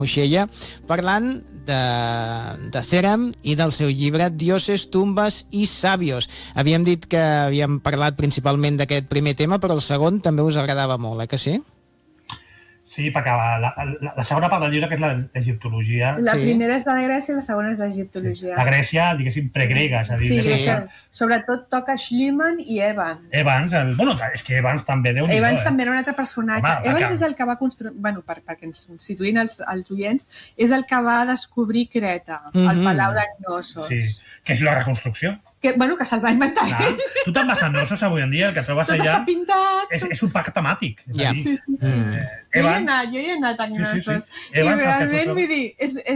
Moixella, parlant de Cerem i del seu llibre Dioses, tumbes i sabios. Havíem dit que havíem parlat principalment d'aquest primer tema, però el segon també us agradava molt, que sí? Sí, perquè la segona part del llibre, que és l'egiptologia... La primera és la de Grècia i la segona és l'egiptologia. La Grècia, diguéssim, pregrega, és a dir... Sí, sobretot toca Schliemann i Evans. Evans, bueno, és que Evans també... Evans també era un altre personatge. Evans és el que va construir... Bueno, perquè ens situïn els oients, és el que va descobrir Creta, el Palau de Knossos. Sí, que és una reconstrucció. Que se'l va inventar ell. Tu te'n vas a Knossos avui en dia, el que trobes allà... Tot està pintat. És un parc temàtic. Sí. Jo hi he anat a Knossos. I realment, vull dir,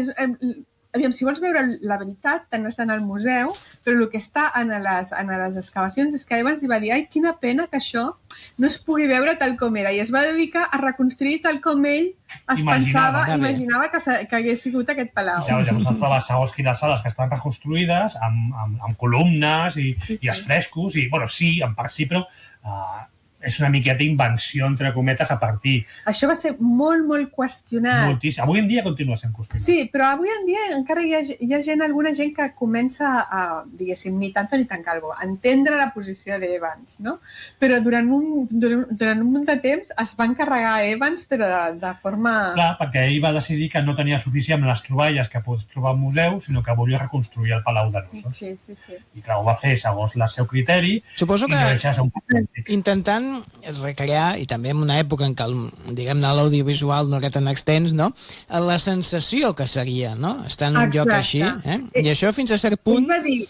aviam, si vols veure la veritat, t'has d'anar al museu, però el que està en les excavacions és que Evans li va dir, ai, quina pena que això no es pugui veure tal com era, i es va dedicar a reconstruir tal com ell imaginava que hagués sigut aquest palau. Llavors han trobat segons quines sales que estan reconstruïdes amb columnes i els frescos, i, bueno, sí, en part sí, però és una miqueta invenció, entre cometes, a partir. Això va ser molt, molt qüestionat. Moltíssim. Avui en dia continua sent qüestionat. Sí, però avui en dia encara hi ha alguna gent que comença a, diguéssim, ni tanto ni tan calvo, a entendre la posició d'Evans, no? Però durant un munt de temps es van carregar Evans, però de forma... Clar, perquè ell va decidir que no tenia suficient amb les troballes que pots trobar al museu, sinó que volia reconstruir el Palau de Knossos. Sí. I clar, ho va fer segons el seu criteri. Suposo que intentant recrear, i també en una època en què diguem-ne l'audiovisual no era tan extens, no? La sensació que seria, no? Estar en un lloc així, I això fins a cert punt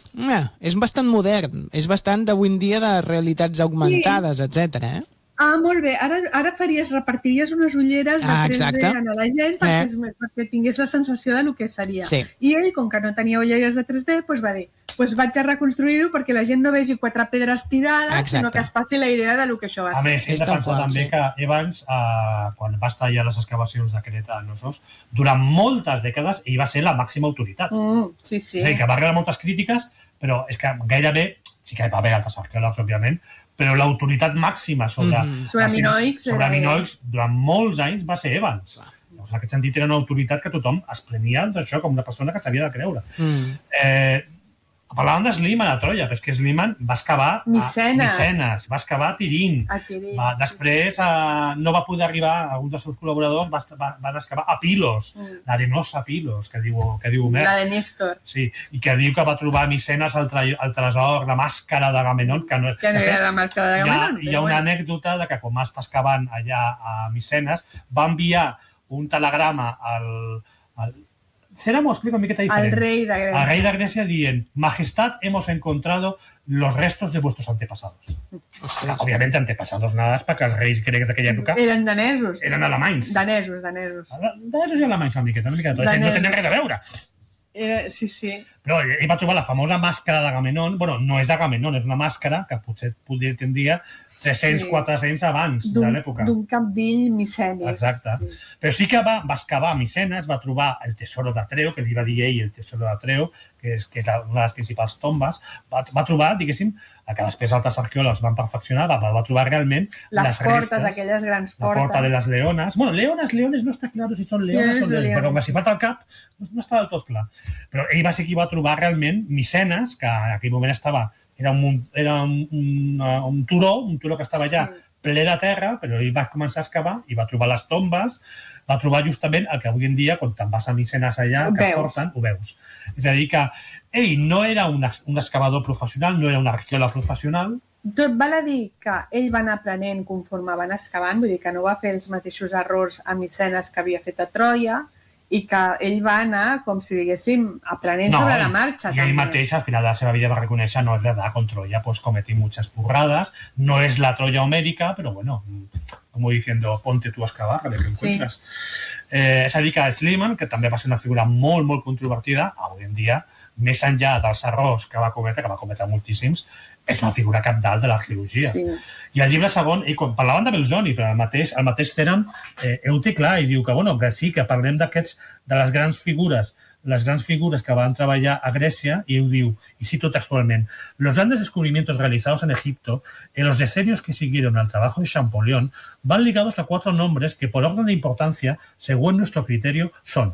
és bastant modern, és bastant d'avui en dia de realitats augmentades, etc. Molt bé. Ara repartiries unes ulleres de 3D a la gent perquè tingués la sensació del que seria. Sí. I ell, com que no tenia ulleres de 3D, va dir, vaig a reconstruir-ho perquè la gent no vegi 4 pedres tirades, sinó que es passi la idea del que això va ser. A més, hem de pensar també que Evans, quan va estar allà a les excavacions de Creta a Knossos, durant moltes dècades ell va ser la màxima autoritat. Sí. És a dir, que va rebre moltes crítiques, però és que gairebé, sí que va haver altres arqueòlegs, òbviament, però l'autoritat màxima sobre minoics durant molts anys va ser Evans. Llavors, en aquest sentit, era una autoritat que tothom es prenia d'això com una persona que s'havia de creure. Parlàvem de Schliemann a Troia, però és que Schliemann va excavar Micenes, va excavar a Tirint. Després no va poder arribar, alguns dels seus col·laboradors van excavar a Pilos, l'arenosa Pilos, que diu Homer. La de Néstor. Sí, i que diu que va trobar a Micenes el tresor, la màscara d'Agamenon. Que no era la màscara d'Agamenon. Hi ha una anècdota de que quan va estar excavant allà a Micenes, va enviar un telegrama al Cerem ho explica una miqueta diferent. Al rei de Grècia. Al rei de Grècia dient, Majestad, hemos encontrado los restos de vuestros antepasados. Obviamente antepasados nada, perquè els reis grecs d'aquella època... Eren danesos. Eren alemanys. Danesos. Danesos i alemanys una miqueta. No tenen res a veure. Sí. Però ell va trobar la famosa màscara d'Agamenon. Bueno, no és Agamenon, és una màscara que potser tindria 300-400 abans de l'època. D'un cabdill micènic. Exacte. Però sí que va excavar a Micenes, va trobar el tesoro d'Atreo, que li va dir ell el tesoro d'Atreo, que és una de les principals tombes. Va trobar, diguéssim, que després altres arqueòlegs van perfeccionar, va trobar realment les portes, aquelles grans portes. La porta de les leones. Bueno, leones no està clar si són leones o leones, però com que si falta el cap, no està del tot clar. Però ell va ser qui va trobar realment Micenes, que en aquell moment era un turó que estava allà ple de terra, però ell va començar a excavar i va trobar les tombes, va trobar justament el que avui en dia, quan te'n vas a Micenes allà, que porten, ho veus. És a dir, que ell no era un excavador professional, no era un arqueòleg professional. Tot val a dir que ell va anar aprenent conforme van excavant, vull dir que no va fer els mateixos errors a Micenes que havia fet a Troia, i que ell va anar, com si diguéssim, aprenent sobre la marxa. I ell mateix, al final de la seva vida, va reconèixer, no, és verdad, con Troya pues cometí muchas burradas, no es la Troya homérica, pero bueno, como diciendo, ponte tú a excavar, a ver qué encuentras. És a dir, que Schliemann, que també va ser una figura molt, molt controvertida, avui en dia, més enllà dels errors que va cometre moltíssims, és una figura cabdal de l'arqueologia. Sí. I al llibre segon, quan parlaven de Belzoni, però el mateix Theram ho té clar i diu que sí, que parlem de les grans figures que van treballar a Grecia, y diu, y cito textualmente, los grandes descubrimientos realizados en Egipto en los decenios que siguieron al trabajo de Champollion van ligados a 4 nombres que por orden de importancia, según nuestro criterio, son